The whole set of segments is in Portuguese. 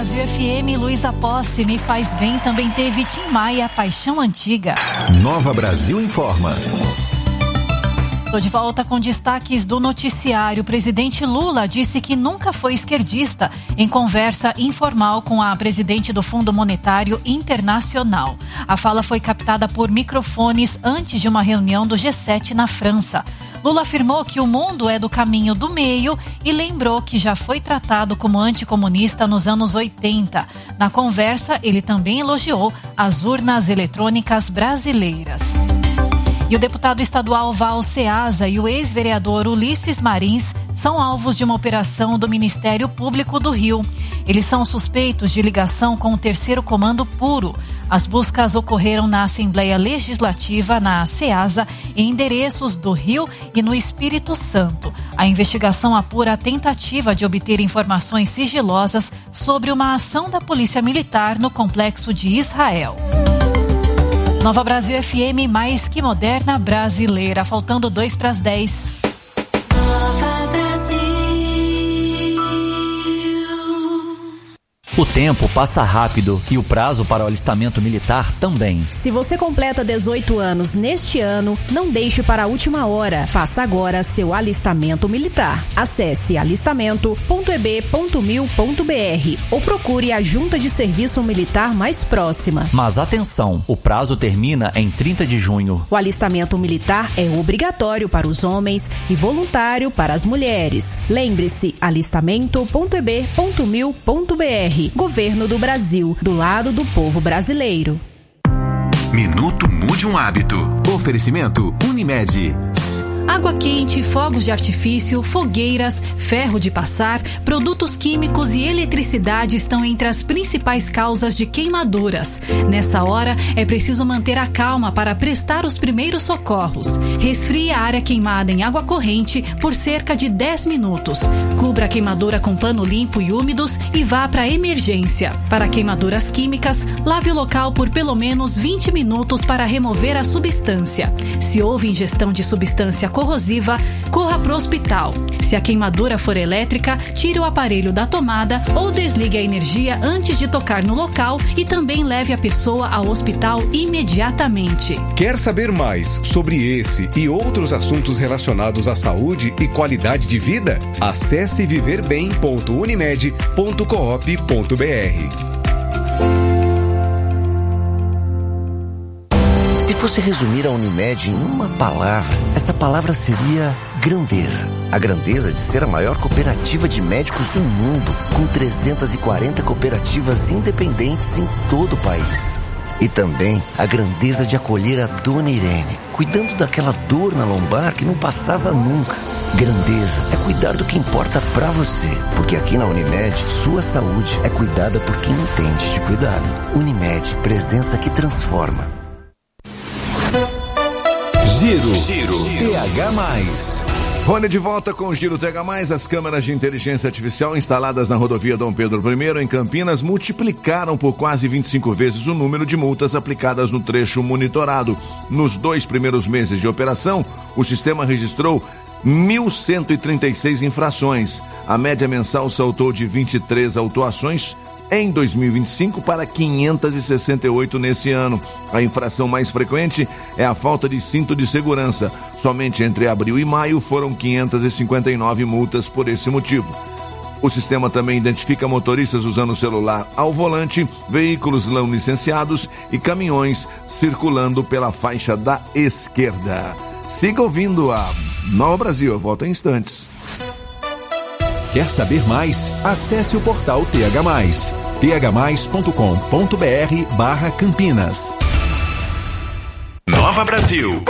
Brasil FM, Luísa Posse, Me Faz Bem, também teve Tim Maia, Paixão Antiga. Nova Brasil informa. Estou de volta com destaques do noticiário. O presidente Lula disse que nunca foi esquerdista em conversa informal com a presidente do Fundo Monetário Internacional. A fala foi captada por microfones antes de uma reunião do G7 na França. Lula afirmou que o mundo é do caminho do meio e lembrou que já foi tratado como anticomunista nos anos 80. Na conversa, ele também elogiou as urnas eletrônicas brasileiras. E o deputado estadual Val Ceasa e o ex-vereador Ulisses Marins são alvos de uma operação do Ministério Público do Rio. Eles são suspeitos de ligação com o Terceiro Comando Puro. As buscas ocorreram na Assembleia Legislativa, na Ceasa, em endereços do Rio e no Espírito Santo. A investigação apura a tentativa de obter informações sigilosas sobre uma ação da Polícia Militar no complexo de Israel. Nova Brasil FM, mais que moderna brasileira. Faltando 9:50. O tempo passa rápido e o prazo para o alistamento militar também. Se você completa 18 anos neste ano, não deixe para a última hora. Faça agora seu alistamento militar. Acesse alistamento.eb.mil.br ou procure a junta de serviço militar mais próxima. Mas atenção, o prazo termina em 30 de junho. O alistamento militar é obrigatório para os homens e voluntário para as mulheres. Lembre-se, alistamento.eb.mil.br. Governo do Brasil, do lado do povo brasileiro. Minuto Mude um Hábito. Oferecimento Unimed. Água quente, fogos de artifício, fogueiras, ferro de passar, produtos químicos e eletricidade estão entre as principais causas de queimaduras. Nessa hora, é preciso manter a calma para prestar os primeiros socorros. Resfrie a área queimada em água corrente por cerca de 10 minutos. Cubra a queimadura com pano limpo e úmidos e vá para a emergência. Para queimaduras químicas, lave o local por pelo menos 20 minutos para remover a substância. Se houve ingestão de substância corrosiva, corra para o hospital. Se a queimadura for elétrica, tire o aparelho da tomada ou desligue a energia antes de tocar no local e também leve a pessoa ao hospital imediatamente. Quer saber mais sobre esse e outros assuntos relacionados à saúde e qualidade de vida? Acesse viverbem.unimed.coop.br. Se fosse resumir a Unimed em uma palavra, essa palavra seria grandeza. A grandeza de ser a maior cooperativa de médicos do mundo, com 340 cooperativas independentes em todo o país. E também a grandeza de acolher a Dona Irene, cuidando daquela dor na lombar que não passava nunca. Grandeza é cuidar do que importa pra você, porque aqui na Unimed, sua saúde é cuidada por quem entende de cuidado. Unimed, presença que transforma. Giro TH+. Rony de volta com o Giro TH+. As câmeras de inteligência artificial instaladas na rodovia Dom Pedro I, em Campinas, multiplicaram por quase 25 vezes o número de multas aplicadas no trecho monitorado. Nos 2 primeiros meses de operação, o sistema registrou 1.136 infrações. A média mensal saltou de 23 autuações em 2025 para 568 nesse ano. A infração mais frequente é a falta de cinto de segurança. Somente entre abril e maio foram 559 multas por esse motivo. O sistema também identifica motoristas usando o celular ao volante, veículos não licenciados e caminhões circulando pela faixa da esquerda. Siga ouvindo a Nova Brasil, eu volto em instantes. Quer saber mais? Acesse o portal TH+, th+.com.br/Campinas. Nova Brasil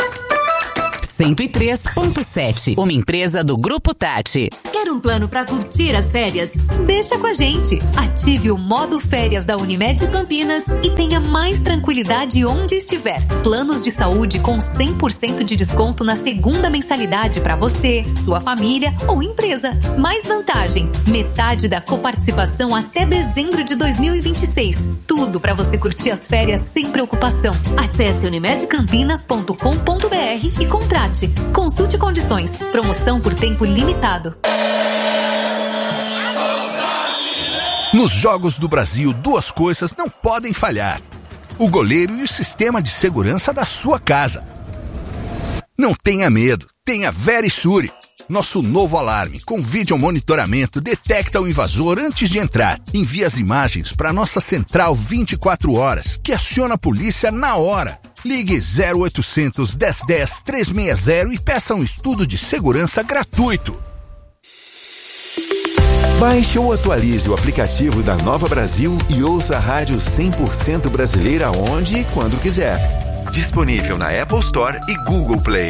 103.7, uma empresa do Grupo Tati. Quer um plano para curtir as férias? Deixa com a gente. Ative o modo férias da Unimed Campinas e tenha mais tranquilidade onde estiver. Planos de saúde com 100% de desconto na segunda mensalidade para você, sua família ou empresa. Mais vantagem, metade da coparticipação até dezembro de 2026. Tudo para você curtir as férias sem preocupação. Acesse unimedcampinas.com.br e contrate. Consulte condições. Promoção por tempo limitado. Nos Jogos do Brasil, 2 coisas não podem falhar: o goleiro e o sistema de segurança da sua casa. Não tenha medo, tenha Verisure. Nosso novo alarme com vídeo monitoramento detecta o invasor antes de entrar. Envia as imagens para nossa central 24 horas, que aciona a polícia na hora. Ligue 0800 1010 360 e peça um estudo de segurança gratuito. Baixe ou atualize o aplicativo da Nova Brasil e ouça a rádio 100% brasileira onde e quando quiser. Disponível na Apple Store e Google Play.